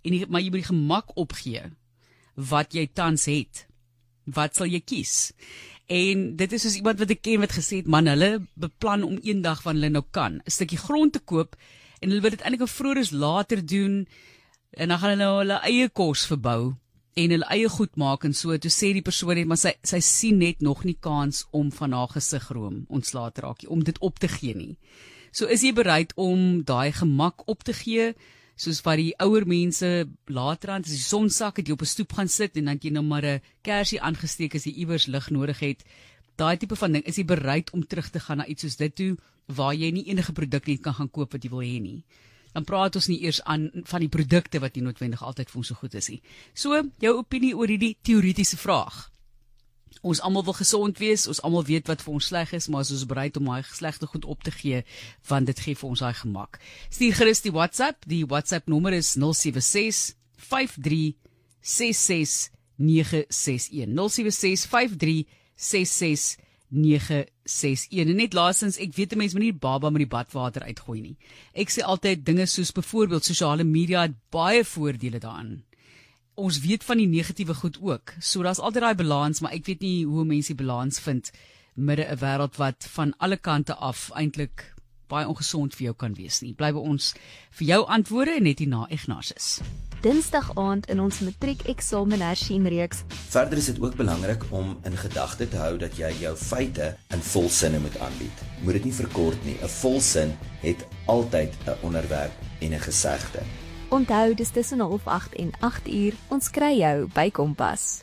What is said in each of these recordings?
maar jy moet die gemak opgee wat jy tans het. Wat sal jy kies? En dit is soos iemand wat ek ken wat gesê het, man, hulle beplan om eendag wanneer hulle nou kan, 'n stukkie grond te koop, en hulle wil dit eintlik vroeër as later doen, en dan gaan hulle nou hulle eie kos verbou, en hulle eie goed maak, en so, toe sê die persoon net, maar sy sien net nog nie kans om van haar gesigroom ontslae te raak, om dit op te gee nie. So is jy bereid om daai gemak op te gee, soos wat die ouer mense later aan, as die son sak, het jy op 'n stoep gaan sit, en dan het jy nou maar 'n kersie aangesteek as jy iewers lig nodig het. Daai tipe van ding, is jy bereid om terug te gaan na iets soos dit toe, waar jy nie enige produk net kan gaan koop wat jy wil hê nie. Dan praat ons nie eers van die produkte wat nie noodwendig altyd vir ons so goed is nie. So, jou opinie oor hierdie teoretiese vraag. Ons almal wil gesond wees, ons almal weet wat vir ons sleg is, maar ons is bereid om daai slegte goed op te gee, want dit gee vir ons daai gemak. Stuur gerus die WhatsApp nommer is 076 53 66 961. 076 53 66 961. En net laastens, ek weet 'n mens moet nie baba met die badwater uitgooi nie. Ek sê altyd dinge soos byvoorbeeld sosiale media het baie voordele daaraan. Ons weet van die negatiewe goed ook. So daar's altyd daai balans, maar ek weet nie hoe mense die balans vind midde 'n wêreld wat van alle kante af eintlik baie ongesond vir jou kan wees nie. Bly by ons vir jou antwoorde net hierna Ignatius. Dinsdag aand in ons matriekeksamen hersien-reeks. Verder is dit ook belangrik om in gedagte te hou dat jy jou feite in volsinne moet aanbied. Moet dit nie verkort nie. 'n Volsin het altyd 'n onderwerp en 'n gesegde. Onthou, dis tussen 7:30 en 8:00. Ons kry jou by Kompas.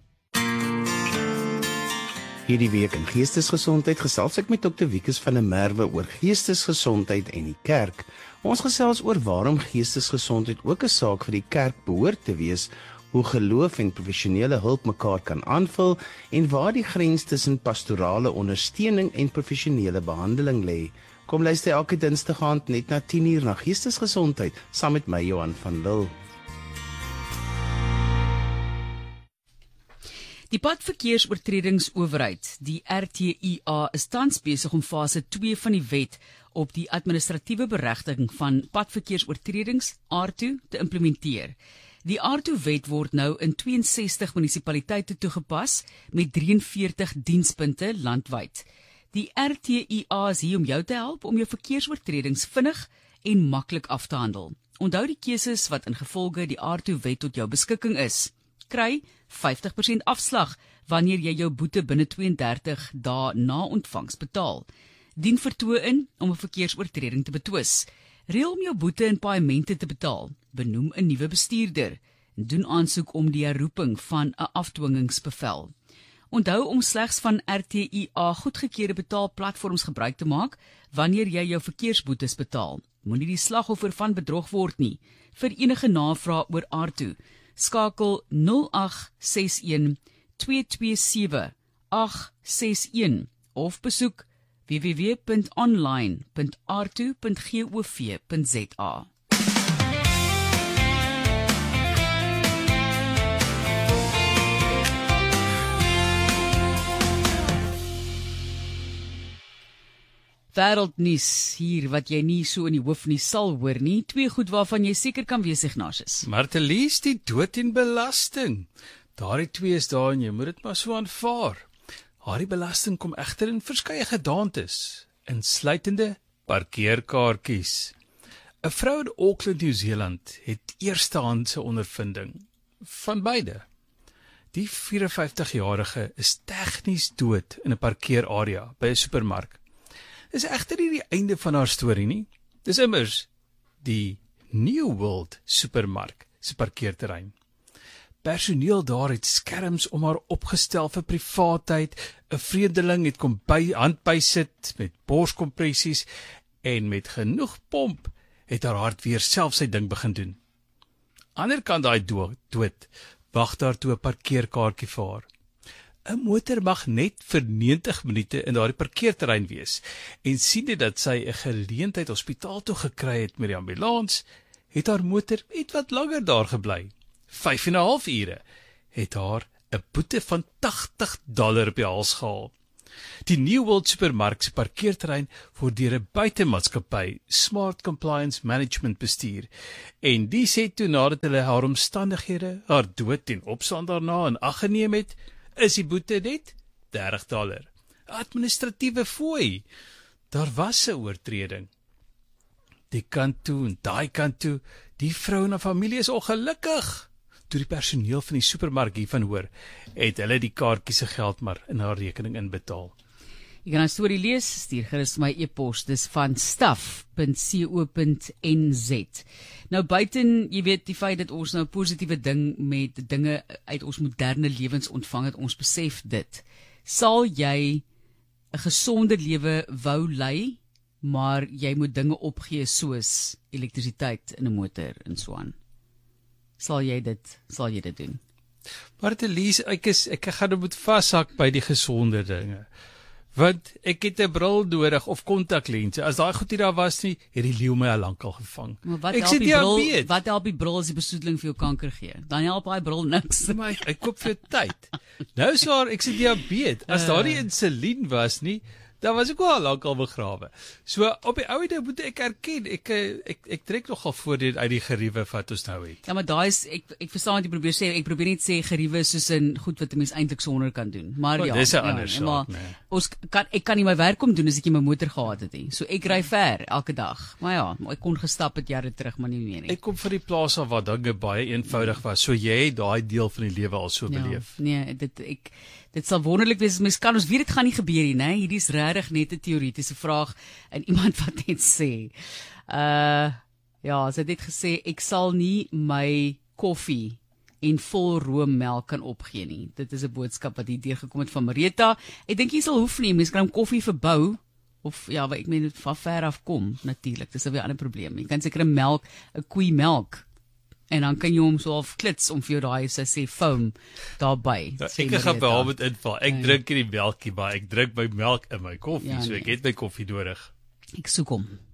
Hierdie week in Geestesgesondheid gesels ek met Dr. Wikus van der Merwe oor geestesgesondheid en die kerk. Ons gesels oor waarom geestesgesondheid ook 'n saak vir die kerk behoort te wees, hoe geloof en professionele hulp mekaar kan aanvul en waar die grens tussen pastorale ondersteuning en professionele behandeling lê. Kom luister elke Dinsdag aand net na 10:00 na Geestesgesondheid saam met my Johan van Lille. Die padverkeersoortredingsowerheid, die RTIA, is tans besig om fase 2 van die wet op die administratiewe beregting van padverkeersoortredings ARTO te implementeer. Die ARTO-wet word nou in 62 munisipaliteite toegepas met 43 dienspunte landwyd. Die RTIA is hier om jou te help om jou verkeersoortredings vinnig en maklik af te handel. Onthou die keuses wat ingevolge die ARTO-wet tot jou beskikking is. Kry 50% afslag wanneer jy jou boete binne 32 dae na ontvangs betaal. Dien vertoë in om 'n verkeersoortreding te betwis. Reël om jou boete en paaiemente te betaal. Benoem 'n nuwe bestuurder. Doen aansoek om die herroeping van 'n afdwingingsbevel. Onthou om slegs van RTIA goedgekeurde betaalplatforms gebruik te maak wanneer jy jou verkeersboetes betaal. Moenie die slagoffer van bedrog word nie. Vir enige navrae oor ARTO, skakel 0861 227 861 of besoek www.online.arto.gov.za. Wêreldnuus hier wat jy nie so in die hoof nie sal hoor nie. Twee goed waarvan jy seker kan wees, Ignatius. Martelies, die dood en belasting. Daardie twee is daar en jy moet dit maar so aanvaar. Daardie belasting kom egter in verskeie gedaantes, insluitende parkeerkaartjies. 'n Vrou in Auckland, Nieu-Seeland het eerstehandse ondervinding van beide. Die 54-jarige is tegnies dood in 'n parkeerarea by 'n supermark. Dis egter nie die einde van haar storie nie. Dis immers die New World supermark se parkeerterrein. Personeel daar het skerms om haar opgestel vir privaatheid. 'n Vreemdeling het kom handby sit met borskompressies en met genoeg pomp het haar hart weer self sy ding begin doen. Ander kant daai dood wag daar toe 'n parkeerkaartjie vir haar. 'n Motor mag net vir 90 minute in daardie parkeerterrein wees en sien dit dat sy 'n geleentheid hospitaal toe gekry het met die ambulans, het haar motor ietwat langer daar gebly. 5,5 ure het haar 'n boete van $80 op die hals gehaal. Die New World Supermark se parkeerterrein word deur 'n buitemaatskappy, Smart Compliance Management, bestuur. En die sê toe nadat hulle haar omstandighede, haar dood en opstaan daarna in ag geneem het, is die boete net $30. Administratiewe fooi. Daar was 'n oortreding. Die kant toe en daai kant toe, die vrou en haar familie is ongelukkig. Toe die personeel van die supermark hiervan hoor, het hulle die kaartjie se geld maar in haar rekening inbetaal. Jy kan 'n storie lees, stuur gerus my e-pos, dis van staf.co.nz. Nou buiten, jy weet, die feit dat ons nou 'n positiewe ding met dinge uit ons moderne lewens ontvang het, ons besef dit. Sal jy 'n gesonde lewe wou lei, maar jy moet dinge opgee soos elektrisiteit in 'n motor en so aan? Sal jy dit doen? Maar Elise, ek gaan nou moet vashak by die gesonde dinge. Want ek het 'n bril nodig of kontaklense. As daai goed nie daar was nie, het die leeu my al lankal gevang. Ek sit diabetes. Wat help die bril as die besoedeling vir jou kanker gee? Dan help daai bril niks. Maar ek koop vir tyd. Nou swaar, ek sit diabetes. As daar nie insulien was nie, dan was ek al lankal begrawe. So op die ou dag moet ek erken, ek trek nogal voordeel uit die geriewe wat ons nou het. Ja, maar daai is ek verstaan wat jy probeer sê. Ek probeer net sê geriewe soos in goed wat 'n mens eintlik sonder kan doen. Maar ja, dis 'n ander saak, nee. Ek kan nie my werk kom doen as ek nie my motor gehad het nie. So ek ry ver elke dag. Maar ja, ek kon gestap het jare terug, maar nie meer nie. Ek kom van die plaas af waar dinge baie eenvoudig was. So jy het daai deel van die lewe al so beleef. Nee, dit sal wonderlik wees as mens kan, ons weet dit gaan nie gebeur nie, né? Hierdie is regtig net 'n teoretiese vraag en iemand wat net sê. Ja, sy het net gesê ek sal nie my koffie en vol roommelk kan opgee nie. Dit is 'n boodskap wat hier deurgekom het van Marita. Ek dink jy sal hoef nie, mens kan hom koffie verbou of ja, ek meen van ver af kom natuurlik. Dis 'n weer ander probleem. Jy kan seker 'n koeimelk en dan kan jy hom so half klits om vir jou daai sê foam daarby. Ek gaan behalwe met inval. Ek drink nie die melkie, maar ek drink my melk in my koffie, so ek het my koffie nodig. Ek soek hom.